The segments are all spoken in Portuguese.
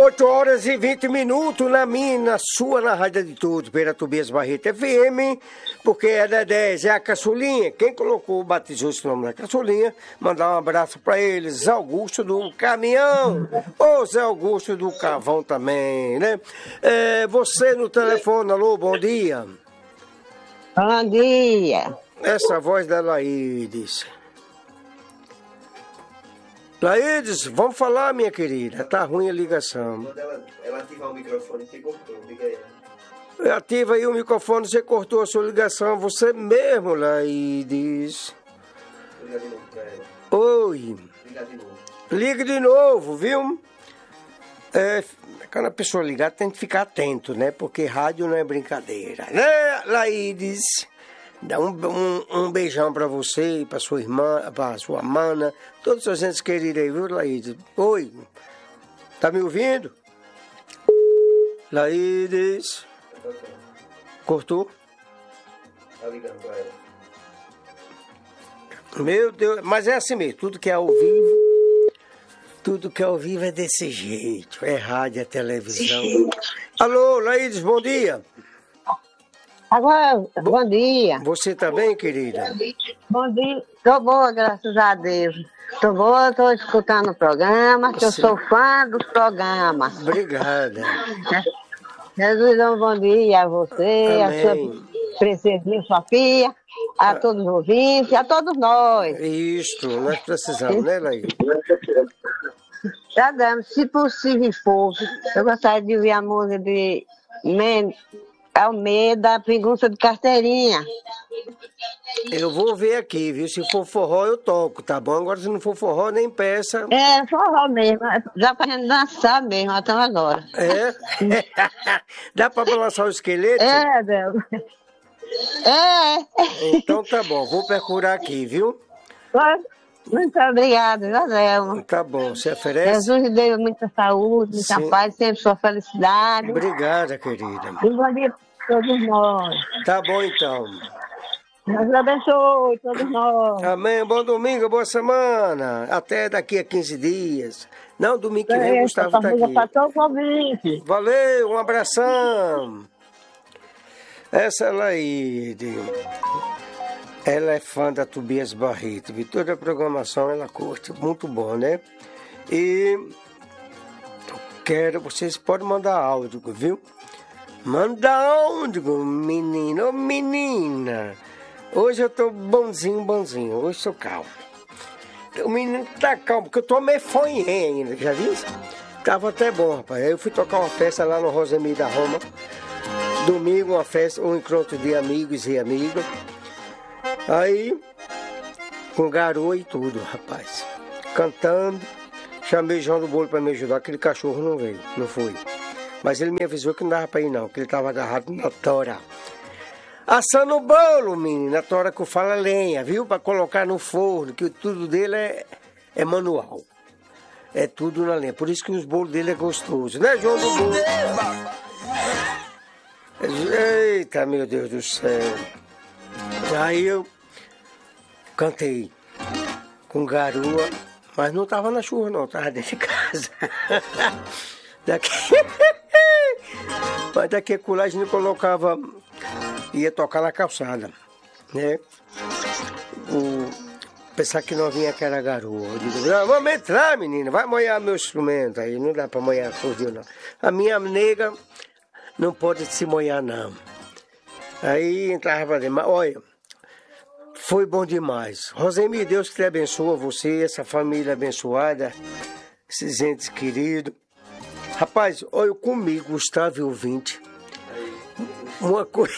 8h20 na sua, na rádio de tudo, pela Tobias Barreto FM, porque é da 10, é a caçulinha. Quem colocou, batizou esse nome na caçulinha, mandar um abraço pra eles, Zé Augusto do Caminhão, ô Zé Augusto do Cavão também, né? Você no telefone, alô, bom dia. Bom dia. Essa voz da Laides. Laides, vamos falar, minha querida. Tá ruim a ligação. Quando ela ativar o microfone, você cortou, liga aí. Ativa aí o microfone, você cortou a sua ligação. Você mesmo, Laides. Liga de novo pra ela. Oi. Liga de novo. Liga de novo, viu? Quando a pessoa ligar, tem que ficar atento, né? Porque rádio não é brincadeira, né, Laides? Dá um beijão pra você, pra sua irmã, pra sua mana, todos os entes queridos aí, viu, Laides? Oi, tá me ouvindo? Laides? Cortou? Tá ligando pra ela. Meu Deus, mas é assim mesmo, tudo que é ao vivo é desse jeito, é rádio, é televisão. Alô, Laides, bom dia. Agora, bom dia. Você tá bem, querida? Bom dia. Tô boa, graças a Deus. Tô boa, tô escutando o programa, que eu sou fã dos programas. Obrigada. Jesus, dá um bom dia a você, Amém. a sua princesinha Sofia, a todos os ouvintes, a todos nós. Isto, nós precisamos, né, Laides? Já damos, se possível for, eu gostaria de ouvir a música de Almeida, Pergunta de Carteirinha. Eu vou ver aqui, viu? Se for forró, eu toco, tá bom? Agora, se não for forró, nem peça. É, forró mesmo, já pra gente dançar mesmo, até agora. É? Dá pra balançar o esqueleto? É, Deus. É. Então tá bom, vou procurar aqui, viu? Muito obrigada, José. Tá bom, você oferece? Jesus deu muita saúde, muita Sim. paz, sempre sua felicidade. Obrigada, querida. E bom dia para todos nós. Tá bom, então. Deus abençoe todos nós. Amém, bom domingo, boa semana. Até daqui a 15 dias. Não, domingo que vem o Gustavo tá aqui. Para todos os ouvintes. Valeu, um abração. Essa é a Laide. Ela é fã da Tobias Barreto. Vi toda a programação, ela curte. Muito bom, né? E vocês podem mandar áudio, viu? Manda áudio, menino ou menina. Hoje eu tô bonzinho. Hoje tô calmo. O menino tá calmo, porque eu tô meio fonhe ainda, já viu? Tava até bom, rapaz. Aí eu fui tocar uma festa lá no Rosemir da Roma. Domingo, uma festa, um encontro de amigos e amigas. Aí, com garoa e tudo, rapaz. Cantando. Chamei João do Bolo pra me ajudar. Aquele cachorro não veio, não foi. Mas ele me avisou que não dava pra ir não, que ele tava agarrado na tora. Assando o bolo, menino. Na tora que eu falo é lenha, viu? Pra colocar no forno, que tudo dele é manual. É tudo na lenha. Por isso que os bolos dele é gostoso, né, João do Bolo? Eita, meu Deus do céu. Aí eu cantei com garoa, mas não tava na chuva não, tava dentro de casa. Mas daqui a colar a gente colocava, ia tocar na calçada, né? Pensar que não vinha aquela garoa. Eu digo, não, vamos entrar, menina, vai molhar meu instrumento. Aí não dá pra molhar tudo, não. A minha nega não pode se molhar, não. Aí entrava pra dentro, mas olha, foi bom demais. Rosemir, Deus que te abençoa, você, essa família abençoada, esses entes queridos. Rapaz, olha comigo, Gustavo e ouvinte. Uma coisa...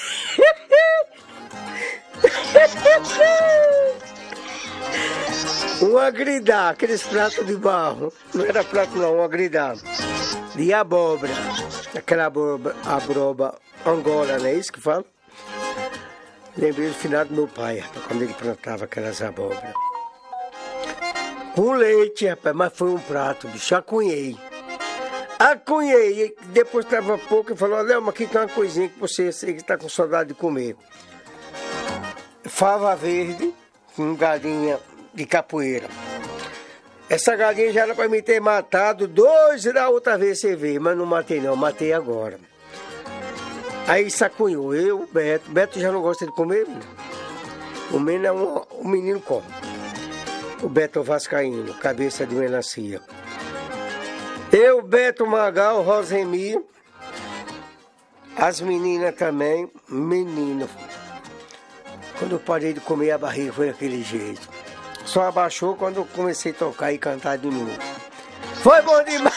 Um agridar, aqueles pratos de barro. Não era prato não, um agridar. De abóbora. Aquela abóbora Angola, não é isso que fala? Lembrei do final do meu pai, rapaz, quando ele plantava aquelas abóboras. Com leite, rapaz, mas foi um prato, bicho, acunhei. E depois estava pouco e falou, Léo, mas aqui tem uma coisinha que você sei que está com saudade de comer. Fava verde com galinha de capoeira. Essa galinha já era pra me ter matado 2 da outra vez, você vê, mas não matei não, matei agora. Aí sacunhou, eu, Beto. Beto já não gosta de comer, o menino come. O Beto Vascaíno, cabeça de melancia. Eu, Beto Magal, Rosemir, as meninas também, menino. Quando eu parei de comer, a barriga foi daquele jeito. Só abaixou quando eu comecei a tocar e cantar de novo. Foi bom demais!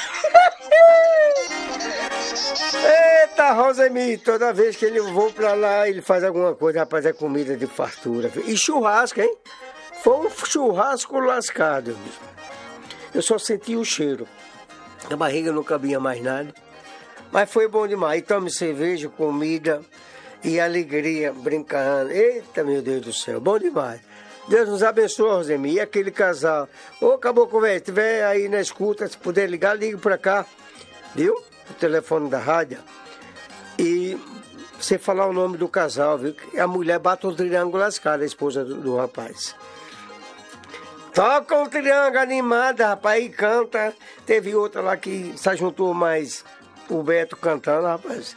Eita, Rosemir, toda vez que ele vou pra lá, ele faz alguma coisa, rapaz, é comida de fartura. E churrasco, hein? Foi um churrasco lascado. Eu só senti o cheiro. A barriga não cabia mais nada. Mas foi bom demais. E tome cerveja, comida e alegria, brincando. Eita, meu Deus do céu, bom demais. Deus nos abençoe, Rosemir. E aquele casal. Ô, Caboclo Velho, se estiver aí na escuta, se puder ligar, ligue pra cá. Viu? O telefone da rádio. E você falar o nome do casal, viu? A mulher bate um triângulo lascado, a esposa do rapaz. Toca um triângulo animada, rapaz, e canta. Teve outra lá que se juntou mais o Beto cantando, rapaz.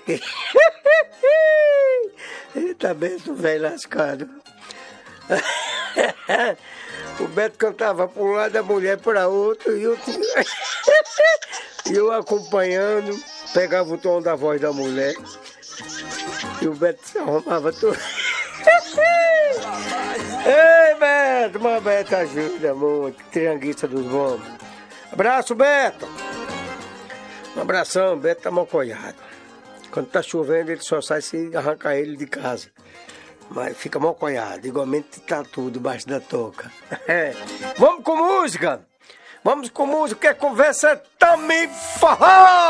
Eita, Beto velho lascado. O Beto cantava para um lado, a mulher para outro, e eu acompanhando, pegava o tom da voz da mulher, e o Beto se arrumava todo. Ei, Beto, mas Beto ajuda muito, trianguista dos bons. Abraço, Beto. Um abração, Beto tá mocoiado. Quando tá chovendo, ele só sai se arrancar ele de casa. Mas fica mocoiado, igualmente tá tudo debaixo da touca. Vamos com música? Vamos com música, porque a conversa é também forró!